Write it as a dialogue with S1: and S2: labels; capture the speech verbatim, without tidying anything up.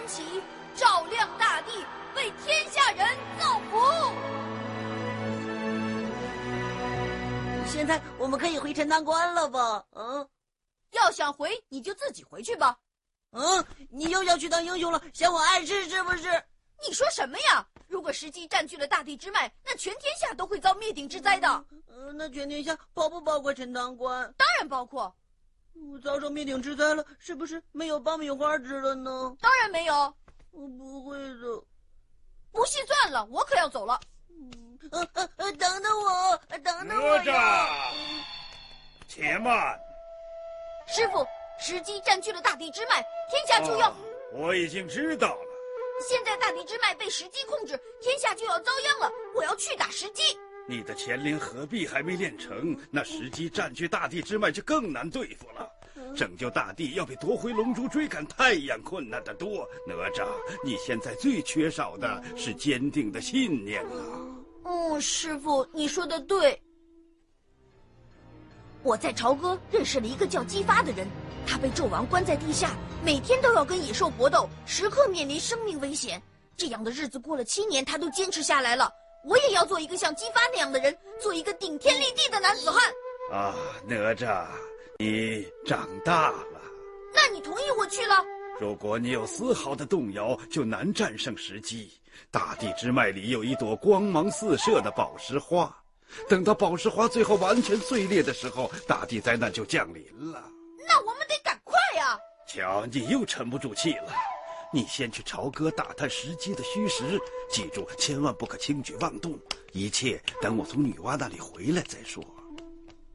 S1: 起，照亮大地，为天下人造福。
S2: 现在我们可以回陈塘关了吧？嗯，
S1: 要想回，你就自己回去吧。
S2: 嗯，你又要去当英雄了，嫌我碍事是不是？
S1: 你说什么呀？如果时机占据了大地之脉，那全天下都会遭灭顶之灾的。
S2: 嗯，那全天下包不包括陈塘关？
S1: 当然包括。
S2: 我遭受灭顶之灾了，是不是没有爆米花吃了呢？
S1: 当然没有。
S2: 我不会的。
S1: 不信算了，我可要走了。
S2: 嗯，呃呃呃，等等我，等等我呀！
S3: 且慢，
S1: 师傅，时机占据了大地之脉，天下就要……
S3: 啊、我已经知道了。
S1: 现在大地之脉被时机控制，天下就要遭殃了。我要去打时机。
S3: 你的乾灵合璧还没练成，那时机占据大地之脉就更难对付了。拯救大地要比夺回龙珠、追赶太阳困难得多。哪吒，你现在最缺少的是坚定的信念啊！
S1: 嗯，师傅，你说的对。我在朝歌认识了一个叫姬发的人，他被纣王关在地下，每天都要跟野兽搏斗，时刻面临生命危险。这样的日子过了七年，他都坚持下来了。我也要做一个像姬发那样的人，做一个顶天立地的男子汉。
S3: 啊，哪吒，你长大了。
S1: 那你同意我去了？
S3: 如果你有丝毫的动摇，就难战胜时机。大地之脉里有一朵光芒四射的宝石花，等到宝石花最后完全碎裂的时候，大地灾难就降临了。
S1: 那我们得赶快呀！
S3: 瞧，你又沉不住气了。你先去朝歌打探时机的虚实，记住千万不可轻举妄动，一切等我从女娲那里回来再说。